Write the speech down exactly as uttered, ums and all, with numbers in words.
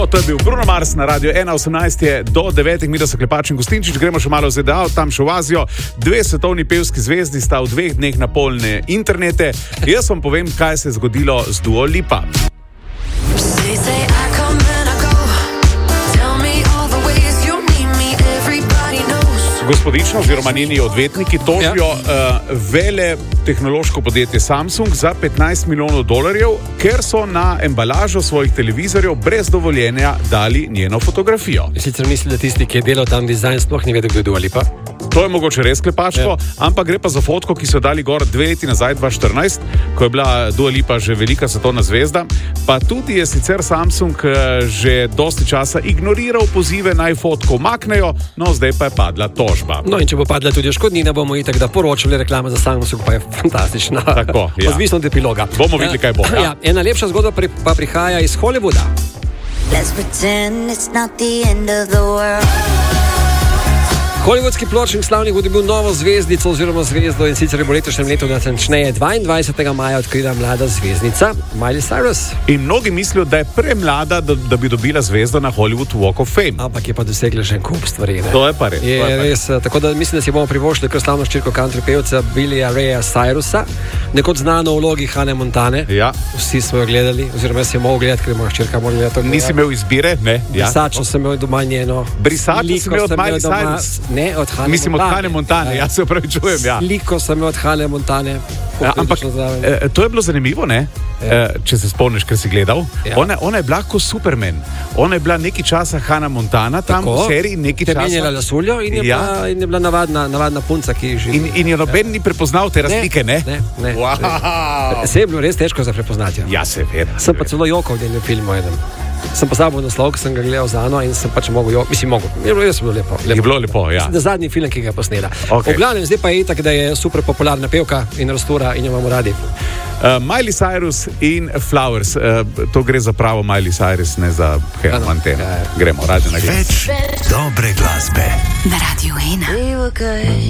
To je bil Bruno Mars na Radio ena osemnajst je do devetih, mi da so Klepač in Gostinčič, gremo še malo v Z D A, tam še v Azijo. Dve svetovni pevski zvezdi sta v dveh dneh napolnili internete. Jaz vam povem, kaj se je zgodilo z Dua Lipa. Gospodična oziroma njeni odvetniki tožijo ja. uh, vele tehnološko podjetje Samsung za petnajst milijonov dolarjev, ker so na embalažo svojih televizorjev brez dovoljenja dali njeno fotografijo. Sicer mislim, da tisti, ki je delal tam dizajn, sploh ni vedel, kdo je Dua Lipa. To je mogoče res Klepačko, ja. ampak gre pa za fotko, ki so dali gor dve leti nazaj, dva tisoč štirinajst, ko je bila Dua Lipa že velika svetovna zvezda, pa tudi je sicer Samsung že dosti časa ignoriral pozive naj fotko umaknejo, no zdaj pa je padla tožba. No in če bo padla tudi škodnina, bomo itak da poročali, reklama za Samsung pa je fantastična. Tako, ja. Odvisno od epiloga. Bomo videli, kaj bo. Ja. Ja, ena lepša zgodba pri, pa prihaja iz Hollywooda. Let's pretend it's not the end of the world. Hollywoodski pločnik slavnih bo dobil novo zvezdico oziroma zvezdo in sicer bo letošnjem letu natančneje dvaindvajsetega maja odkrila mlada zvezdnica Miley Cyrus. In mnogi mislijo, da je premlada, da, da bi dobila zvezdo na Hollywood Walk of Fame. Ampak je pa dosegla že kup stvari. Ne? To je pa res. Je, je pa res res. Tako da mislim, da si bomo privoščili kar slavno ščirko country pevca Billya Raya Cyrusa, nekod znano v vlogi Hannah Montane. Ja. Vsi smo jo gledali, oziroma jaz je mogel gledati, ker moja ščirka mora gledati. Nisi imel izbire? Ne. Ja. Brisačo sem imel doma njeno. Brisačo sem imel od Miley Cyrus? Ne, od Hannah Mislim, od Hannah Montane, ja se upravičujem, ja. Sliko sem imel od Hannah Montane. Ja, ampak eh, to je bilo zanimivo, ne? Ja. Eh, če se spomniš, ker si gledal. Ja. Ona, ona je bila kot Superman. Ona je bila nekaj časa Hannah Montana tam tako, v seriji, nekaj časa. Te menjala lasuljo in je, ja. bila, in je bila navadna, navadna punca, ki živi. In, in je noben ja. ni prepoznal te razlike, ne? Ne, ne. Wow. ne. Se je bilo res težko za prepoznati. Ja, seveda. Sem pa celo jokal v delnem filmu enem. Sem pozabil naslov, sem ga gledal za Ano in sem pač mogel, jo, mislim, mogel. Je bilo, bilo lepo, lepo. Je bilo lepo, ja. Da zadnji film, ki ga je posnela. Okay. V glavnem, zdaj pa je itak, da je super popularna pevka in rastura in jo imamo radi. Uh, Miley Cyrus in Flowers. Uh, to gre za pravo Miley Cyrus, ne za Hannah Montana. Gremo, radio na glas. Več dobre glasbe. Na Radio ena. We were good.